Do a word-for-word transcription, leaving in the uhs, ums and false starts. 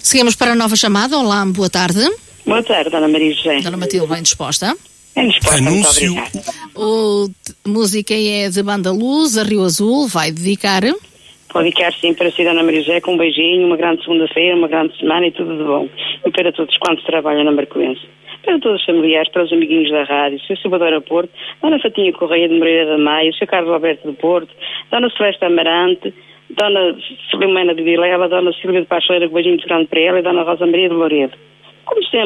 Seguimos para a nova chamada. Olá, boa tarde. Boa tarde, Dona Maria José. Dona Matilde, bem disposta? Bem disposta, Anúncio. muito obrigada. O a música é de Banda Luz, a Rio Azul, vai dedicar? Vou dedicar sim para si, Dona Maria José, com um beijinho, uma grande segunda-feira, uma grande semana e tudo de bom. E para todos quantos trabalham na Marcoense. Para todos os familiares, para os amiguinhos da rádio, o senhor Salvador Aeroporto, Dona Fatinha Correia de Moreira da Maia, o senhor Carlos Alberto do Porto, Dona Celeste Amarante, Dona Filomena de Vilela, Dona Silvia de Paixoeira, com um beijinho grande para ela, e Dona Rosa Maria de Loredo. Como sempre,